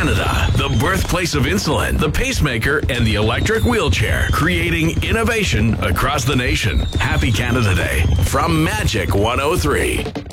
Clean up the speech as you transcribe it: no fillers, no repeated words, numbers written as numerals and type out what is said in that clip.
Canada, the birthplace of insulin, the pacemaker, and the electric wheelchair, creating innovation across the nation. Happy Canada Day from Magic 103.